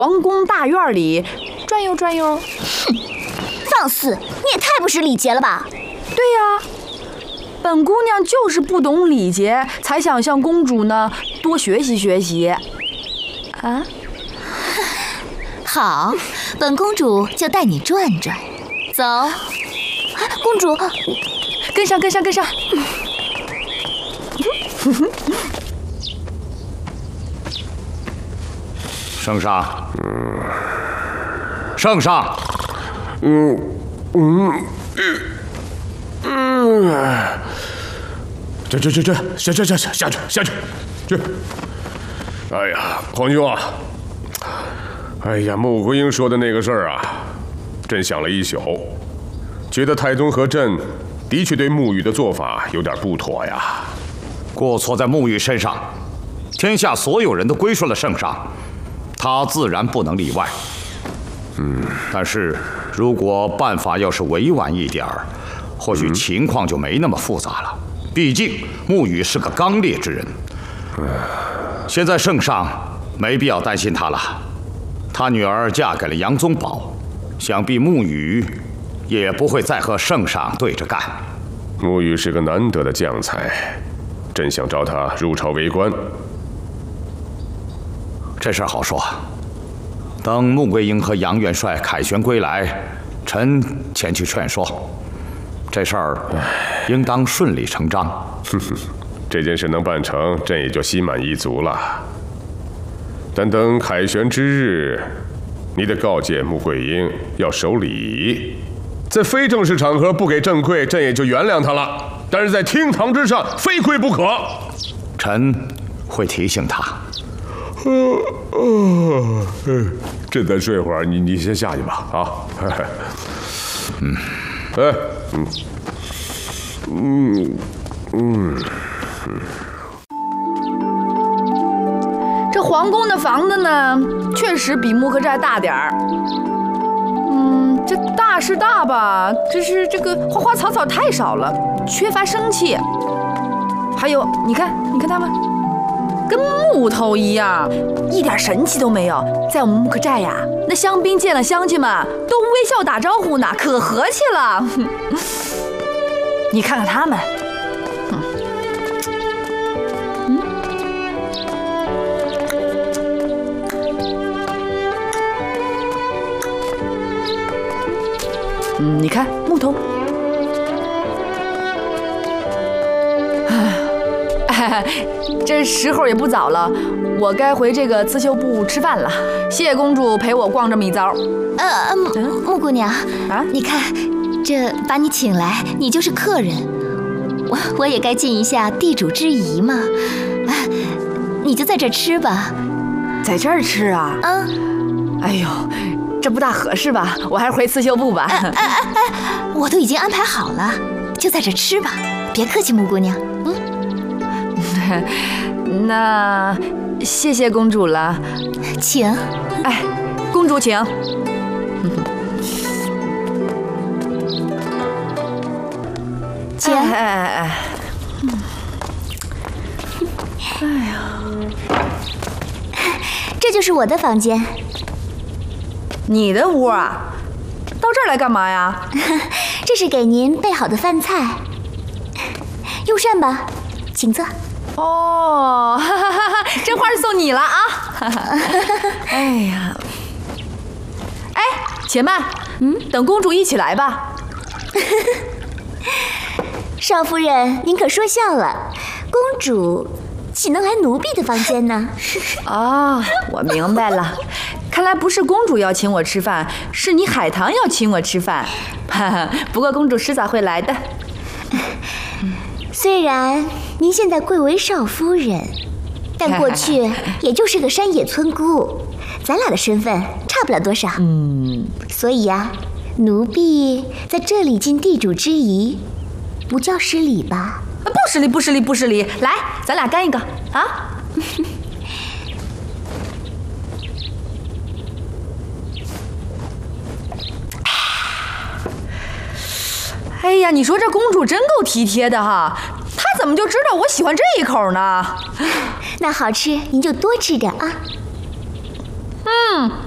皇宫大院里转悠转悠。 哼，放肆！你也太不识礼节了吧？ 对呀，本姑娘就是不懂礼节，才想向公主呢多学习学习。啊， 好，本公主就带你转转。走，公主， 跟上，跟上，跟上。 圣上，圣上， 这，下去，去！哎呀，皇兄啊，哎呀，穆桂英说的那个事儿啊，朕想了一宿，觉得太宗和朕的确对沐雨的做法有点不妥呀。 过错在沐雨身上，天下所有人都归顺了圣上，他自然不能例外。但是如果办法要是委婉一点儿，或许情况就没那么复杂了。毕竟沐雨是个刚烈之人，现在圣上没必要担心他了。他女儿嫁给了杨宗保，想必沐雨也不会再和圣上对着干。 沐雨是个难得的将才，朕想召他入朝为官。 这事儿好说，等穆桂英和杨元帅凯旋归来，臣前去劝说。这事儿应当顺理成章。 这件事能办成，朕也就心满意足了。但等凯旋之日，你得告诫穆桂英要守礼，在非正式场合不给朕跪，朕也就原谅他了。但是在厅堂之上，非跪不可。 臣会提醒他。 朕再睡会儿，你先下去吧。啊， 这皇宫的房子呢，确实比木克寨大点儿。这大是大吧，只是这个花花草草太少了，缺乏生气。还有，你看他们，跟木头一样，一点神气都没有。在我们木克寨呀，那香槟见了乡亲们都微笑打招呼呢，可和气了。你看看他们，你看木头，这时候也不早了，我该回这个刺绣部吃饭了。谢谢公主陪我逛这么一遭。 穆姑娘啊， 你看，这把你请来，你就是客人，我也该尽一下地主之谊嘛。你就在这吃吧。 在这儿吃啊？哎呦，这不大合适吧？我还是回刺绣部吧。 我都已经安排好了，就在这吃吧。别客气，穆姑娘。 那谢谢公主了， 请。 哎，公主请。 请。 哎呀， 这就是我的房间。 你的屋啊？到这儿来干嘛呀？ 这是给您备好的饭菜，用膳吧，请坐。 哦，这花送你了啊！哎呀，哎，且慢，等公主一起来吧。 少夫人，您可说笑了，公主岂能来奴婢的房间呢？ 哦，我明白了，看来不是公主要请我吃饭，是你海棠要请我吃饭。不过公主迟早会来的。 虽然您现在贵为少夫人，但过去也就是个山野村姑，咱俩的身份差不了多少。所以呀，奴婢在这里尽地主之谊，不叫失礼吧？ 不失礼，不失礼，不失礼。来，咱俩干一个啊！哎呀，你说这公主真够体贴的哈，她怎么就知道我喜欢这一口呢？ 那好吃您就多吃点啊。